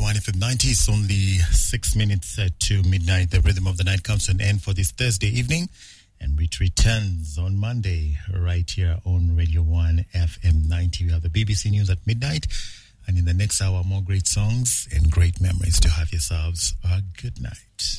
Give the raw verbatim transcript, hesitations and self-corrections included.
one F M ninety. It's only six minutes uh, to midnight. The rhythm of the night comes to an end for this Thursday evening, and it returns on Monday right here on Radio one F M ninety. We have the B B C News at midnight, and in the next hour, more great songs and great memories to have yourselves a good night.